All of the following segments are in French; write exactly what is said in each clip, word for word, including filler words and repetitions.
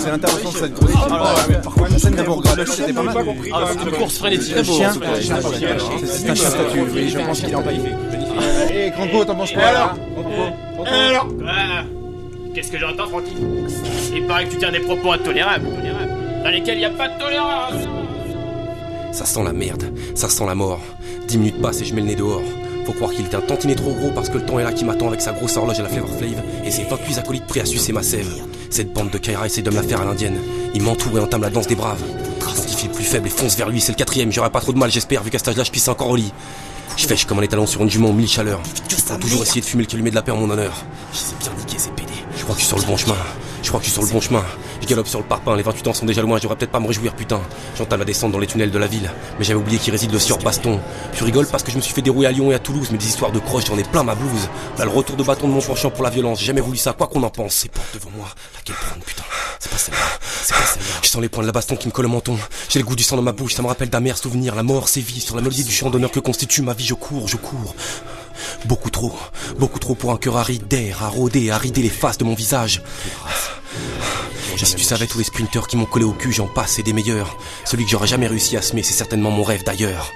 C'est l'intervention de cette grosse. Par contre, la scène d'abord gratuite, c'était pas mal. Ah, c'est une course frénétique. Un chien, c'est un chien statue, oui, je pense qu'il est empaillé. Eh, Cranco, t'en penses quoi alors? Alors ah, qu'est-ce que j'entends, Francky? Il paraît que tu tiens des propos intolérables, dans lesquels il n'y a pas de tolérance. Ça sent la merde, ça sent la mort. Dix minutes passent et je mets le nez dehors. Faut croire qu'il était un tantinet trop gros parce que le temps est là qui m'attend avec sa grosse horloge à la Flavor Flav et ses vingt-huit acolytes prêts à sucer ma sève. Cette bande de Kaira essaie de me la faire à l'indienne. Il m'entoure et entame la danse des braves. Donc il file plus faible et fonce vers lui, c'est le quatrième, j'aurai pas trop de mal j'espère vu qu'à cet âge-là je pisse encore au lit. Je fêche comme un étalon sur une jument aux mille chaleurs. Je prends toujours essayer de fumer le calumet de la paix en mon honneur. Je sais bien niquer ces pédés. Je crois que je suis sur le bon chemin. Je crois que je suis sur le bon chemin. Je galope sur le parpaing, les vingt-huit ans sont déjà loin, je devrais peut-être pas me réjouir putain. J'entame la descente dans les tunnels de la ville, mais j'avais oublié qu'il réside le sieur Baston. Je rigole parce que je me suis fait dérouiller à Lyon et à Toulouse, mais des histoires de croche j'en ai plein ma blouse. Là le retour de bâton de mon penchant pour la violence, j'ai jamais voulu ça, quoi qu'on en pense. C'est porte devant moi, laquelle prendre putain. C'est pas celle-là, c'est pas celle-là. Je sens les poings de la baston qui me collent au menton. J'ai le goût du sang dans ma bouche, ça me rappelle d'amers souvenirs. La mort sévit sur la mélodie du chant d'honneur que constitue ma vie, je cours, je cours. Beaucoup trop, beaucoup trop pour un cœur aride d'air, à rôder, à rider les faces de mon visage. Si tu savais tous les sprinteurs qui m'ont collé au cul, j'en passe, c'est des meilleurs. Celui que j'aurais jamais réussi à semer, c'est certainement mon rêve d'ailleurs.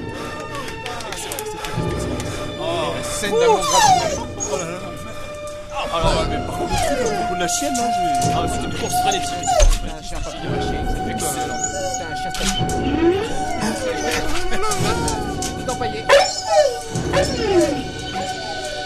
Oh, scène d'amour gratuite. Ah, mais par contre, le truc, la chienne, là, j'ai... Ah, c'est une course frénétique.